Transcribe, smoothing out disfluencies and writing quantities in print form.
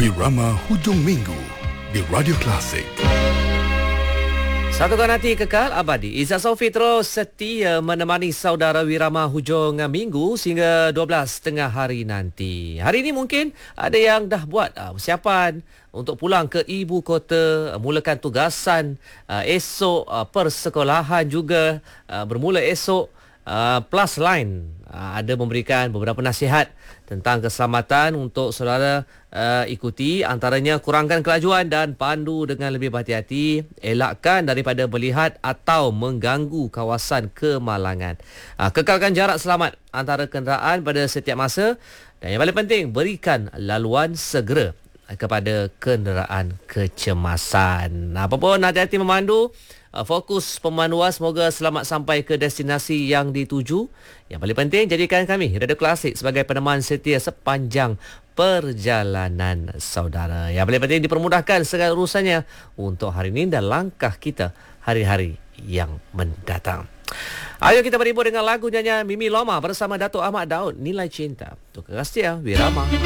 Wirama Hujung Minggu di Radio Klasik. Satukan hati kekal abadi. Izzat Sofi terus setia menemani saudara Wirama hujung minggu sehingga 12 tengah hari nanti. Hari ini mungkin ada yang dah buat persiapan untuk pulang ke ibu kota, mulakan tugasan esok, persekolahan juga bermula esok. Plus Line ada memberikan beberapa nasihat tentang keselamatan untuk saudara ikuti, antaranya kurangkan kelajuan dan pandu dengan lebih berhati-hati, elakkan daripada melihat atau mengganggu kawasan kemalangan, kekalkan jarak selamat antara kenderaan pada setiap masa, dan yang paling penting berikan laluan segera kepada kenderaan kecemasan. Apapun, hati-hati memandu. Fokus pemanduan, semoga selamat sampai ke destinasi yang dituju. Yang paling penting, jadikan kami Radio Klasik sebagai peneman setia sepanjang perjalanan saudara. Yang paling penting, dipermudahkan segala urusannya untuk hari ini dan langkah kita hari-hari yang mendatang. Ayo kita berhibur dengan lagu nyanyian Mimi Loma bersama Dato' Ahmad Daud, Nilai Cinta. Untuk kekasih Wirama.